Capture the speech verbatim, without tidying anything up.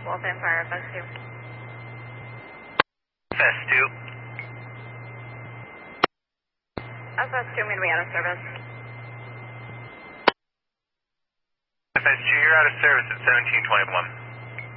Wolf Empire, F S two. F S two. F S two, I'm going to be out of service. F S two, you're out of service at seventeen twenty-one.